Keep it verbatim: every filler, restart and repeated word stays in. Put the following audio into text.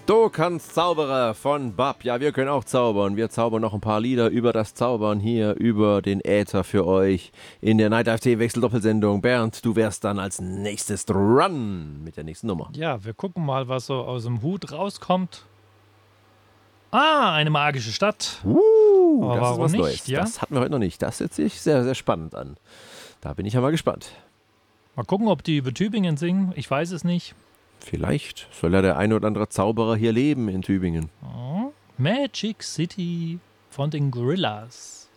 Du kannst Zauberer von Bab. Ja, wir können auch zaubern. Wir zaubern noch ein paar Lieder über das Zaubern hier, über den Äther für euch in der Night Dive T Wechsel-Doppelsendung. Bernd, du wärst dann als nächstes dran mit der nächsten Nummer. Ja, wir gucken mal, was so aus dem Hut rauskommt. Ah, eine magische Stadt. Uh, Aber das ist warum was nicht, Neues. ja? Das hatten wir heute noch nicht. Das hört sich sehr, sehr spannend an. Da bin ich ja mal gespannt. Mal gucken, ob die über Tübingen singen. Ich weiß es nicht. Vielleicht soll ja der ein oder andere Zauberer hier leben in Tübingen. Oh, Magic City von den Gorillas.